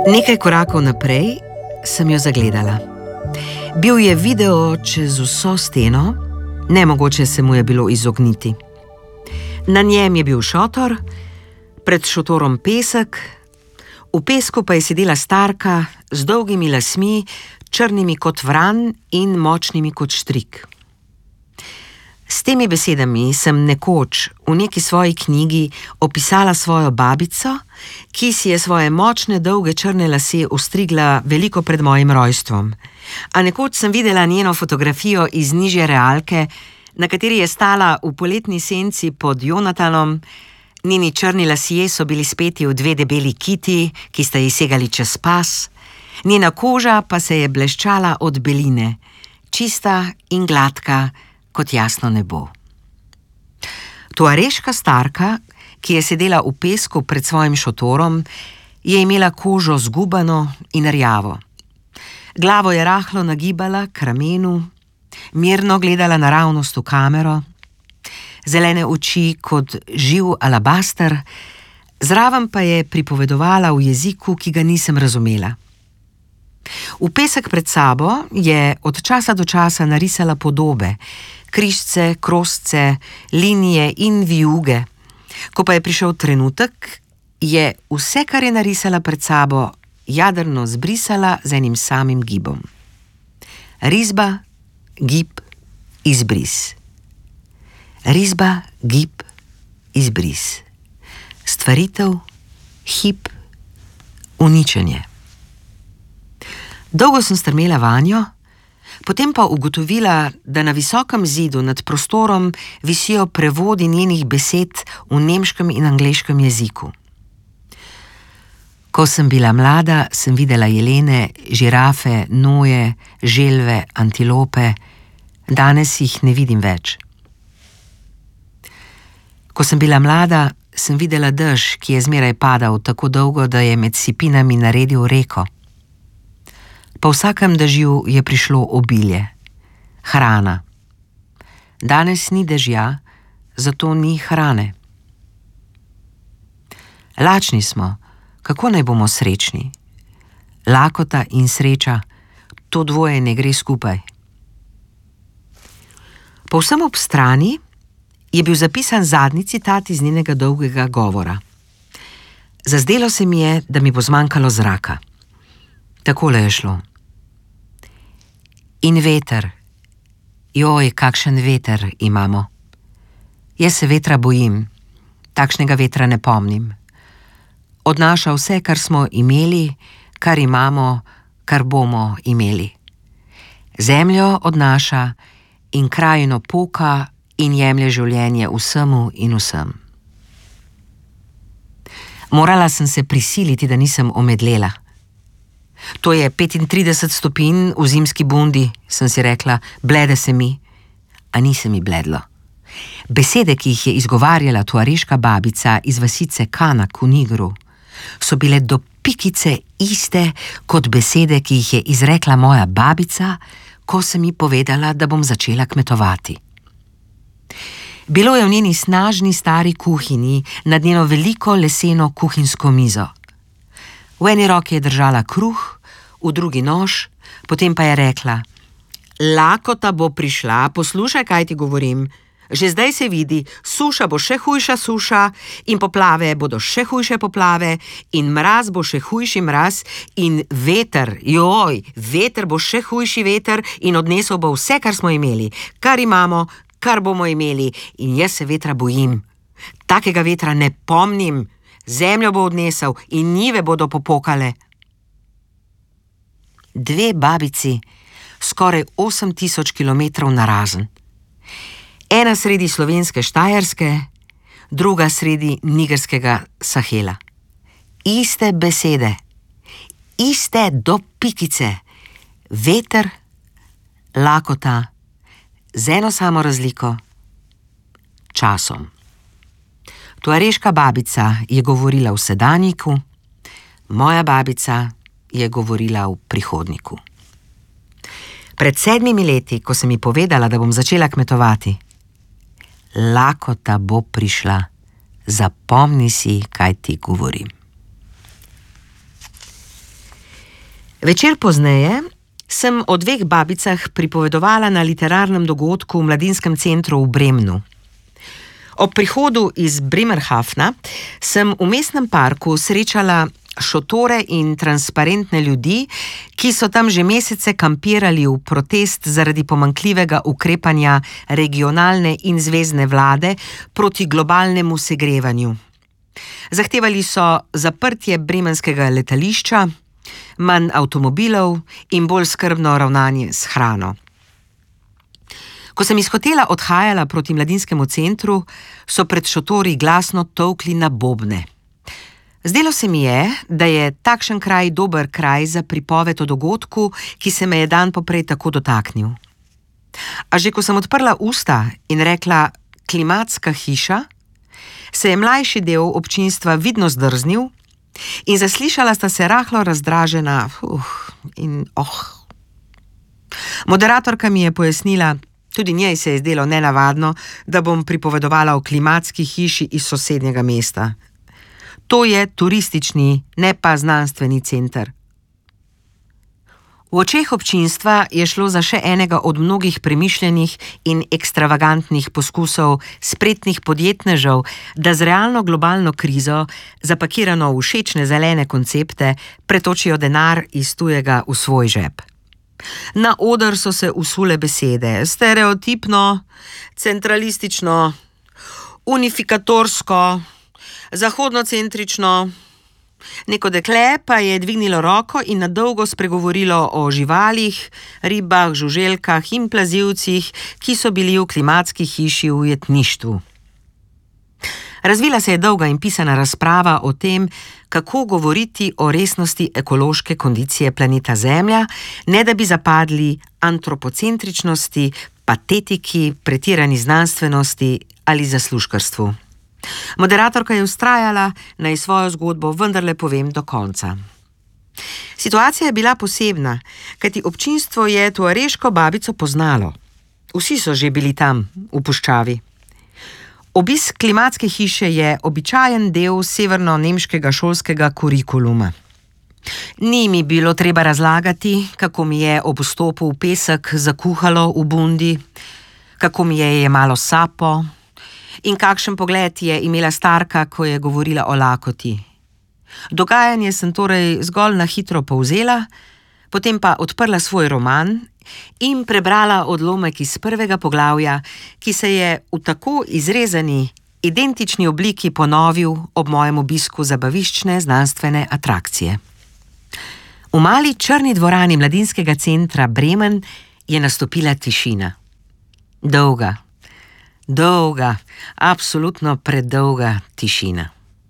Nekaj korakov naprej sem jo zagledala. Bil je video čez vso steno, nemogoče se mu je bilo izogniti. Na njem je bil šotor, pred šotorom pesek, v pesku pa je sedela starka z dolgimi lasmi, črnimi kot vran in močnimi kot štrik. S temi besedami sem nekoč v neki svoji knjigi opisala svojo babico, ki si je svoje močne, dolge črne lase ostrigla veliko pred mojim rojstvom. A nekoč sem videla njeno fotografijo iz nižje realke, na kateri je stala v poletni senci pod Jonatanom. Njeni črni lasje so bili speti v dve debeli kiti, ki sta ji segali čez pas. Njena koža pa se je bleščala od beline, čista in gladka kot jasno nebo. Tuareška starka, ki je sedela v pesku pred svojim šotorom, je imela kožo zgubano in rjavo. Glavo je rahlo nagibala k ramenu, mirno gledala naravnost v kamero, zelene oči kot živ alabaster, zraven pa je pripovedovala v jeziku, ki ga nisem razumela. V pesek pred sabo je od časa do časa narisala podobe, križce, krosce, linije in vijuge. Ko pa je prišel trenutek, je vse, kar je narisala pred sabo, jadrno zbrisala z enim samim gibom. Risba, gib, izbris. Risba, gib, izbris. Stvaritev, hip, uničenje. Dolgo sem strmela vanjo, potem pa ugotovila, da na visokem zidu nad prostorom visijo prevodi njenih besed v nemškem in angleškem jeziku. Ko sem bila mlada, sem videla jelene, žirafe, noje, želve, antilope. Danes jih ne vidim več. Ko sem bila mlada, sem videla dež, ki je zmeraj padal tako dolgo, da je med sipinami naredil reko. Po vsakem dežju je prišlo obilje, hrana. Danes ni dežja, zato ni hrane. Lačni smo, kako naj bomo srečni? Lakota in sreča, to dvoje ne gre skupaj. Povsem ob strani je bil zapisan zadnji citat iz njenega dolgega govora. Zazdelo se mi je, da mi bo zmanjkalo zraka. Takole je šlo. In veter, joj, kakšen veter imamo. Jaz se vetra bojim, takšnega vetra ne pomnim. Odnaša vse, kar smo imeli, kar imamo, kar bomo imeli. Zemljo odnaša in krajino poka in jemlje življenje vsemu in vsem. Morala sem se prisiliti, da nisem omedlela. To je 35 stopinj v zimski bundi, sem si rekla, blede se mi, a ni se mi bledlo. Besede, ki jih je izgovarjala tuareška babica iz vasice Kanak v Nigru, so bile do pikice iste kot besede, ki jih je izrekla moja babica, ko sem ji povedala, da bom začela kmetovati. Bilo je v njeni snažni stari kuhinji nad njeno veliko leseno kuhinjsko mizo. V eni roki je držala kruh, v drugi nož, potem pa je rekla: Lakota bo prišla, poslušaj, kaj ti govorim. Že zdaj se vidi, suša bo še hujša suša in poplave bodo še hujše poplave in mraz bo še hujši mraz in veter, joj, veter bo še hujši veter in odnesel bo vse, kar smo imeli, kar imamo, kar bomo imeli in jaz se vetra bojim. Takega vetra ne pomnim. Zemljo bo odnesel in njive bodo popokale. Dve babici, skoraj 8000 kilometrov narazen. Ena sredi slovenske Štajerske, druga sredi nigerskega Sahela. Iste besede, iste do pikice. Veter, lakota, z eno samo razliko, časom. Tuareška babica je govorila v sedanjiku, moja babica je govorila v prihodniku. Pred 7 leti, ko sem ji povedala, da bom začela kmetovati, lakota bo prišla, zapomni si, kaj ti govorim. Večer pozneje sem o dveh babicah pripovedovala na literarnem dogodku v mladinskem centru v Bremnu. Ob prihodu iz Bremerhavna sem v mestnem parku srečala šotore in transparentne ljudi, ki so tam že mesece kampirali v protest zaradi pomanjkljivega ukrepanja regionalne in zvezne vlade proti globalnemu segrevanju. Zahtevali so zaprtje bremenskega letališča, manj avtomobilov in bolj skrbno ravnanje s hrano. Ko sem iz hotela odhajala proti mladinskemu centru, so pred šotori glasno tolkli na bobne. Zdelo se mi je, da je takšen kraj dober kraj za pripoved o dogodku, ki se me je dan poprej tako dotaknil. A že ko sem odprla usta in rekla klimatska hiša, se je mlajši del občinstva vidno zdrznil in zaslišala sta se rahlo razdražena in Moderatorka mi je pojasnila, tudi njej se je zdelo nenavadno, da bom pripovedovala o klimatski hiši iz sosednjega mesta. To je turistični, ne pa znanstveni center. V očeh občinstva je šlo za še enega od mnogih premišljenih in ekstravagantnih poskusov spretnih podjetnežev, da z realno globalno krizo, zapakirano v všečne zelene koncepte, pretočijo denar iz tujega v svoj žep. Na oder so se usule besede stereotipno, centralistično, unifikatorsko, zahodnocentrično. Neko dekle pa je dvignilo roko in nadolgo spregovorilo o živalih, ribah, žuželkah in plazilcih, ki so bili v klimatski hiši v ujetništvu. Razvila se je dolga in pisana razprava o tem, kako govoriti o resnosti ekološke kondicije planeta Zemlja, ne da bi zapadli antropocentričnosti, patetiki, pretirani znanstvenosti ali zaslužkarstvu. Moderatorka je vztrajala, naj svojo zgodbo vendarle povem do konca. Situacija je bila posebna, kajti občinstvo je tuareško babico poznalo. Vsi so že bili tam, v puščavi. Obisk klimatske hiše je običajen del severno-nemškega šolskega kurikuluma. Ni mi bilo treba razlagati, kako mi je ob vstopu v pesek zakuhalo v bundi, kako mi je jemalo sapo in kakšen pogled je imela starka, ko je govorila o lakoti. Dogajanje sem torej zgolj na hitro povzela, potem pa odprla svoj roman in prebrala odlomek iz prvega poglavja, ki se je v tako izrezani, identični obliki ponovil ob mojem obisku zabaviščne znanstvene atrakcije. V mali črni dvorani mladinskega centra Bremen je nastopila tišina. Dolga, absolutno predolga tišina.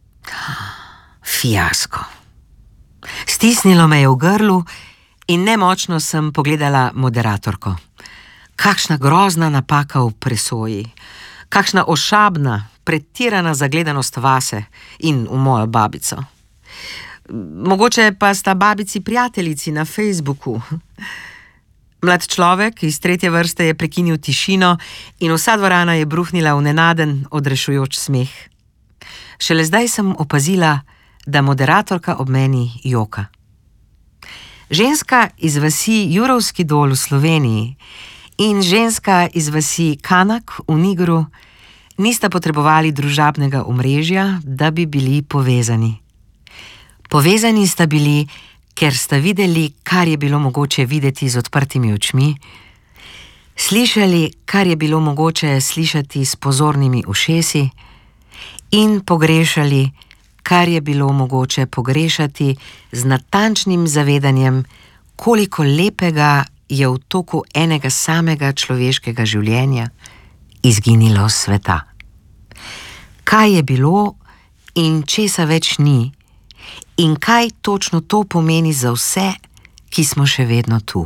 Fiasko. Stisnilo me je v grlu in nemočno sem pogledala moderatorko. Kakšna grozna napaka v presoji, kakšna ošabna, pretirana zagledanost vase in v mojo babico. Mogoče pa sta babici prijateljici na Facebooku. Mlad človek iz tretje vrste je prekinil tišino in vsa dvorana je bruhnila v nenaden, odrešujoč smeh. Šele zdaj sem opazila, da moderatorka ob meni joka. Ženska iz vasi Jurovski Dol v Sloveniji in ženska iz vasi Kanak v Nigru nista potrebovali družabnega omrežja, da bi bili povezani. Povezani sta bili, ker sta videli, kar je bilo mogoče videti z odprtimi očmi, slišali, kar je bilo mogoče slišati s pozornimi ušesi in pogrešali, kar je bilo mogoče pogrešati z natančnim zavedanjem, koliko lepega je v toku enega samega človeškega življenja izginilo s sveta. Kaj je bilo in česa več ni in kaj točno to pomeni za vse, ki smo še vedno tu.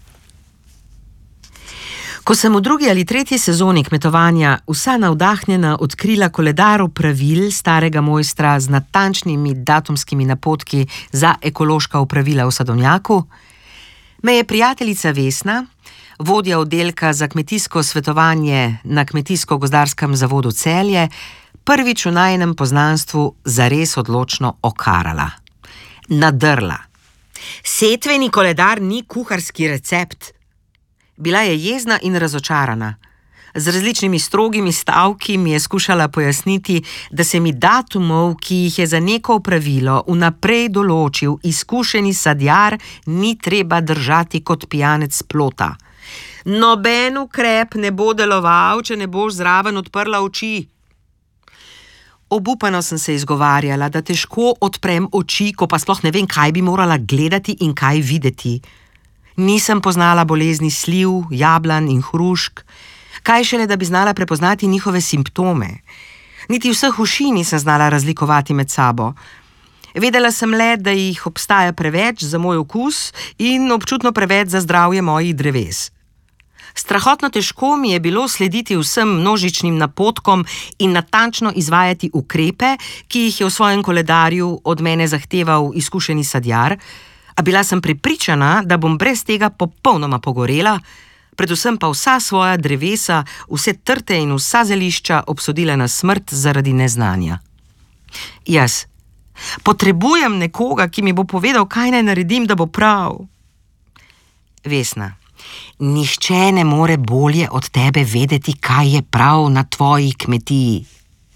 Ko sem v drugi ali tretji sezoni kmetovanja vsa navdahnjena odkrila koledar opravil starega mojstra z natančnimi datumskimi napotki za ekološka opravila v sadovnjaku, me je prijateljica Vesna, vodja oddelka za kmetijsko svetovanje na Kmetijsko-gozdarskem zavodu Celje, prvič v najinem poznanstvu zares odločno okarala. Nadrla. Setveni koledar ni kuharski recept. Bila je jezna in razočarana. Z različnimi strogimi stavki mi je skušala pojasniti, da se mi datumov, ki jih je za neko opravilo vnaprej določil izkušeni sadjar, ni treba držati kot pijanec plota. Noben ukrep ne bo deloval, če ne boš zraven odprla oči. Obupano sem se izgovarjala, da težko odprem oči, ko pa sploh ne vem, kaj bi morala gledati in kaj videti. Nisem poznala bolezni sliv, jablan in hrušk, kaj šele, da bi znala prepoznati njihove simptome. Niti vseh uši nisem znala razlikovati med sabo. Vedela sem le, da jih obstaja preveč za moj okus in občutno preveč za zdravje mojih dreves. Strahotno težko mi je bilo slediti vsem množičnim napotkom in natančno izvajati ukrepe, ki jih je v svojem koledarju od mene zahteval izkušeni sadjar, a bila sem prepričana, da bom brez tega popolnoma pogorela, predvsem pa vsa svoja drevesa, vse trte in vsa zelišča obsodila na smrt zaradi neznanja. Jaz potrebujem nekoga, ki mi bo povedal, kaj naj naredim, da bo prav. Vesna. Nihče ne more bolje od tebe vedeti, kaj je prav na tvoji kmetiji.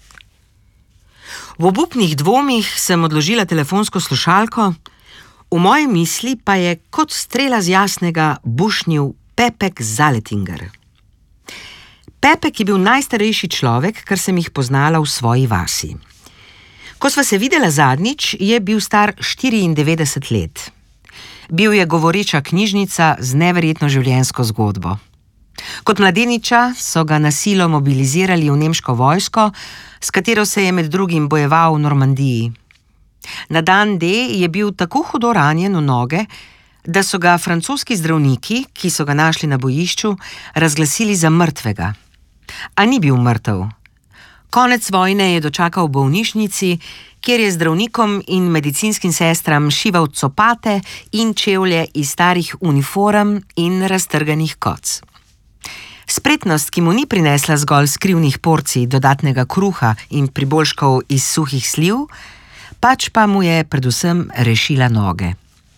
V obupnih dvomih sem odložila telefonsko slušalko, v moji misli pa je kot strela z jasnega bušnil Pepek Zaletinger. Pepek je bil najstarejši človek, kar sem jih poznala v svoji vasi. Ko sva se videla zadnjič, je bil star 94 let. Bil je govoreča knjižnica z neverjetno življenjsko zgodbo. Kot mladeniča so ga na silo mobilizirali v nemško vojsko, s katero se je med drugim bojeval v Normandiji. Na dan D je bil tako hudo ranjen v noge, da so ga francoski zdravniki, ki so ga našli na bojišču, razglasili za mrtvega. A ni bil mrtev. Konec vojne je dočakal v bolnišnici, kjer je zdravnikom in medicinskim sestram šival copate in čevlje iz starih uniform in raztrganih koc. Spretnost, ki mu ni prinesla zgolj skrivnih porcij dodatnega kruha in priboljškov iz suhih sliv, pač pa mu je predvsem rešila noge.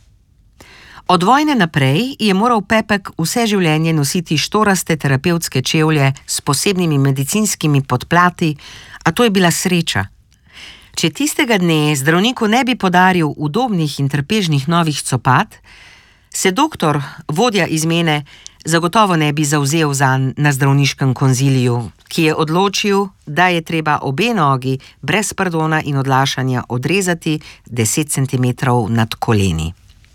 Od vojne naprej je moral Pepek vse življenje nositi štoraste terapevtske čevlje s posebnimi medicinskimi podplati, a to je bila sreča. Če tistega dne zdravniku ne bi podaril udobnih in trpežnih novih copat, se doktor, vodja izmene, zagotovo ne bi zavzel zanj na zdravniškem konziliju, ki je odločil, da je treba obe nogi brez pardona in odlašanja odrezati 10 centimetrov nad koleni.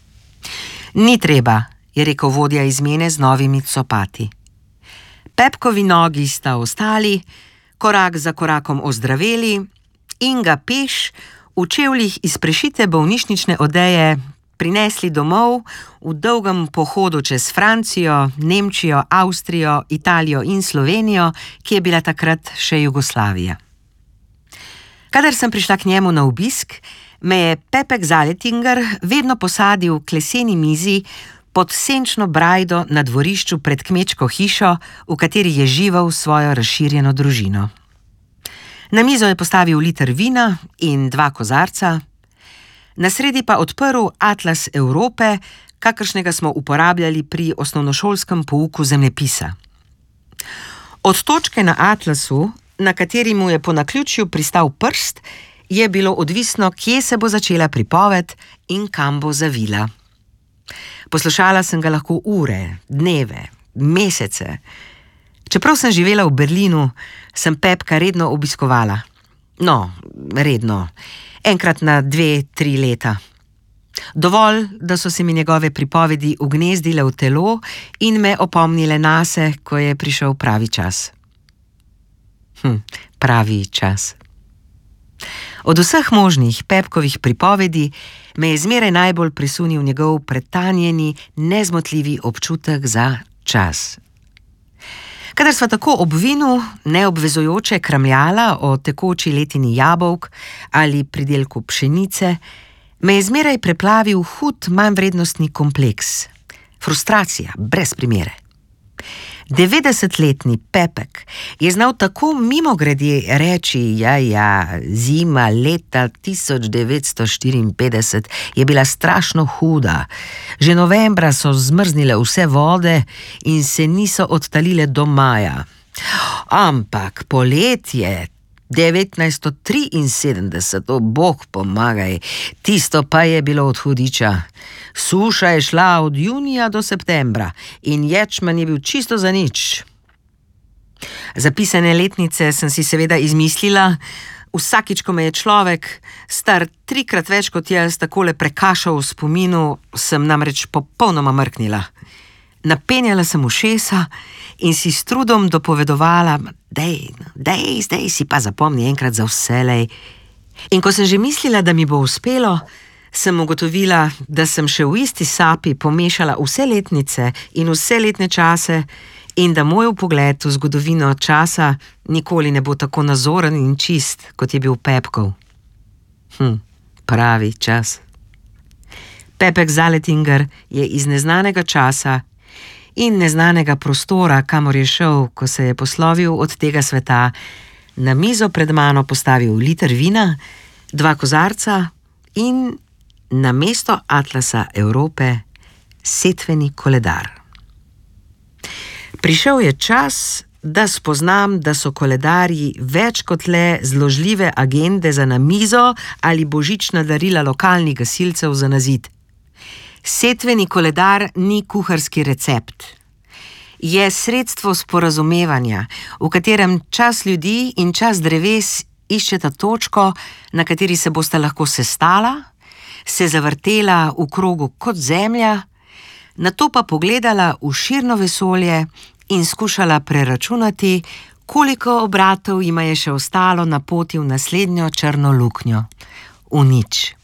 Ni treba, je rekel vodja izmene z novimi copati. Pepkovi nogi sta ostali, korak za korakom ozdraveli in ga peš v čevljih iz prešite bolnišnične odeje prinesli domov v dolgem pohodu čez Francijo, Nemčijo, Avstrijo, Italijo in Slovenijo, ki je bila takrat še Jugoslavija. Kadar sem prišla k njemu na obisk, me je Pepek Zaletinger vedno posadil k leseni mizi pod senčno brajdo na dvorišču pred kmečko hišo, v kateri je živel svojo razširjeno družino. Na mizo je postavil liter vina in 2 kozarca, na sredi pa odprl Atlas Evrope, kakršnega smo uporabljali pri osnovnošolskem pouku zemljepisa. Od točke na atlasu, na kateri mu je po naključju pristal prst, je bilo odvisno, kje se bo začela pripoved in kam bo zavila. Poslušala sem ga lahko ure, dneve, mesece. Čeprav sem živela v Berlinu, sem Pepka redno obiskovala. No, redno. Enkrat na 2-3 leta. Dovolj, da so se mi njegove pripovedi ugnezdile v telo in me opomnile nase, ko je prišel pravi čas. Pravi čas. Od vseh možnih Pepkovih pripovedi me je zmeraj najbolj presunil njegov pretanjeni, nezmotljivi občutek za čas. Kadar sva tako ob vinu neobvezujoče kramljala o tekoči letini jabolk ali pridelku pšenice, me je zmeraj preplavil hud manjvrednostni kompleks. Frustracija, brez primere. 90-letni Pepek je znal tako mimogrede reči, zima leta 1954 je bila strašno huda. Že novembra so zmrznile vse vode in se niso odtalile do maja. Ampak poletje 1973, bog pomagaj, tisto pa je bilo od hudiča. Suša je šla od junija do septembra in ječmen je bil čisto za nič. Zapisane letnice sem si seveda izmislila. Vsakič, ko me je človek, star 3-krat več kot jaz, takole prekašal v spominu, sem namreč popolnoma mrknila. Napenjala sem ušesa in si s trudom dopovedovala, zdaj si pa zapomni enkrat za vselej. In ko sem že mislila, da mi bo uspelo, sem ugotovila, da sem še v isti sapi pomešala vse letnice in vse letne čase in da moj vpogled v zgodovino časa nikoli ne bo tako nazoren in čist, kot je bil Pepkov. Pravi čas. Pepek Zaletinger je iz neznanega časa in neznanega prostora, kamor je šel, ko se je poslovil od tega sveta, na mizo pred mano postavil liter vina, 2 kozarca in na mesto atlasa Evrope setveni koledar. Prišel je čas, da spoznam, da so koledarji več kot le zložljive agende za na mizo ali božična darila lokalnih gasilcev za na zid. Setveni koledar ni kuharski recept. Je sredstvo sporazumevanja, v katerem čas ljudi in čas dreves iščeta točko, na kateri se bosta lahko sestala, se zavrtela v krogu kot zemlja, nato pa pogledala v širno vesolje in skušala preračunati, koliko obratov jima je še ostalo na poti v naslednjo črno luknjo. V nič.